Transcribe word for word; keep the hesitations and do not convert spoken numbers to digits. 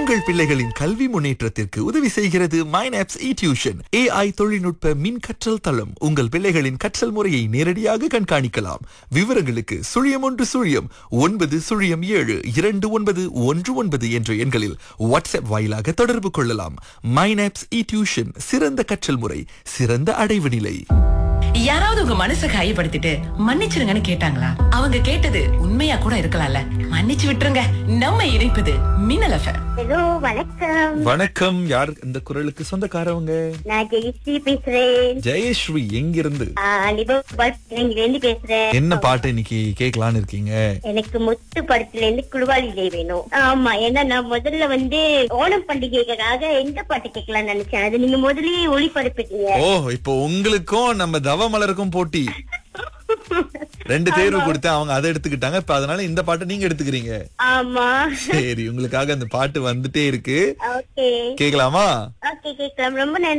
உங்கள் பிள்ளைகளின் கல்வி முன்னேற்றத்திற்கு உதவி செய்கிறது மைனாப்ஸ் இ டியூஷன். ஏஐ தொழில்நுட்ப மின் கற்றல் தளம். உங்கள் பிள்ளைகளின் கற்றல் முறையை நேரடியாக கண்காணிக்கலாம். விவரங்களுக்கு சுழியம் ஒன்று சுழியம் ஒன்பது சுழியம் ஏழு இரண்டு ஒன்பது ஒன்று ஒன்பது என்ற எண்களில் வாட்ஸ்அப் வாயிலாக தொடர்பு கொள்ளலாம். மைனாப்ஸ் இ டியூஷன், சிறந்த கற்றல் முறை, சிறந்த அடைவு நிலை. யாராவது உங்க மனசை காயப்படுத்திட்டு மன்னிச்சிருங்கன்னு கேட்டாங்களா? அவங்க கேட்டது உண்மையா கூட இருக்கலாம்ல. மன்னிச்சு விட்டுருங்க. நம்ம இணைப்பது மின்னல் எஃப்எம். ஹலோ, வணக்கம். வணக்கம். யார் இந்த குரலுக்கு சொந்தக்காரவங்க? நான் ஜெயஸ்ரீ பேசுறேன். ஜெயஸ்ரீ எங்கிருந்து? ஆ, லிபர்பூர்ல இருந்து பேசுறேன். என்ன பாட்டு இன்னைக்கு கேட்கலான்னு இருக்கீங்க? எனக்கு முத்து படத்துல இருந்து குழுவாளிலே வேணும். ஆமா, ஏன்னா நான் முதல்ல வந்து ஓணம் பண்டிகைக்காக எந்த பாட்டு கேட்கலாம்னு நினைச்சேன். அது நீங்க முதல்லயே ஒளிபரப்பிட்டீங்க. ஓ, இப்போ உங்களுக்கும் நம்ம தவமலருக்கும் போட்டி. ரெண்டு தேர்வு கொடுத்து அவங்க அதை எடுத்துக்கிட்டாங்க. இப்ப அதனால இந்த பாட்டை நீங்க எடுத்துக்கிறீங்க. ஆமா, சரி, உங்களுக்காக அந்த பாட்டு வந்துட்டே இருக்கு. ஓகே கேட்கலாமா? ஓகே, கேட்கலாம். ரொம்ப நன்றி.